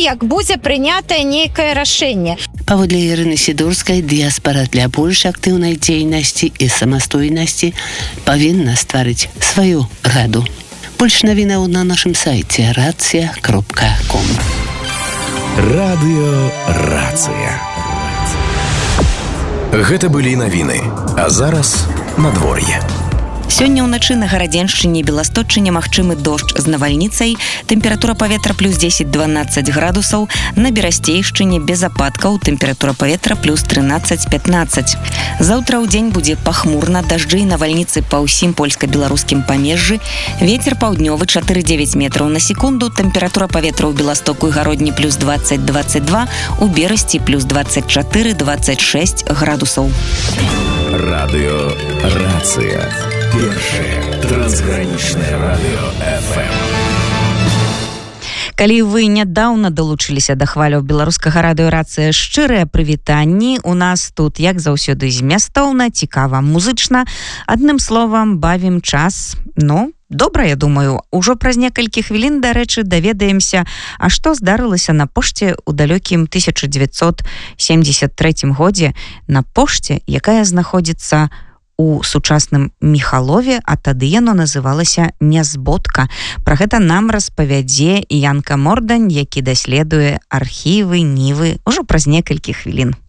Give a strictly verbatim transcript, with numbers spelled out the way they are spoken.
як будзе прынятае нейкае рашэнне. Паводле Ірыны Сідорскай, дыяспара для больш актыўнай дзейнасці і самастойнасці павінна стварыць сваю раду. Больш навінаў на нашым сайце рацыя кропка ком. Радыё Рацыя. Гэта былі навіны, а зараз надвор'е. Сёння ўначы на Гарадзеншчыне і Беласточчыне магчымы дождж з навальніцай, тэмпература паветра плюс дзесяць-дванаццаць градусаў, на Берасцейшчыне без ападкаў, тэмпература паветра плюс трынаццаць-пятнаццаць. Заўтра ў дзень будзе пахмурна, дажджы і навальніцы па ўсім польска-беларускім памежжы, вецер паўднёвы чатыры-дзевяць метраў на секунду, тэмпература паветра ў Беластоку і Гародні плюс дваццаць-дваццаць два, у Берасці плюс дваццаць чатыры-дваццаць шэсць градусаў. Радыё Рацыя. Першае трансгранічнае радыё эф эм. Калі вы нядаўна далучыліся да хваляў беларускага радыё Рацыя, шчырыя прывітанні. У нас тут, як заўсёды, змястоўна, цікава, музычна. Адным словам, бавім час. Ну, добра, я думаю. Ужо праз некалькі хвілін, дарэчы, даведаемся, а што здарылася на пошце ў далёкім тысяча дзевяцьсот семдзесят трэцім годзе, на пошце, якая знаходзіцца у сучасным Міхалове, а тады яно называлася Нязботка. Пра гэта нам распавядзе Янка Мордань, які даследуе архівы Нівы ўжо праз некалькі хвілін.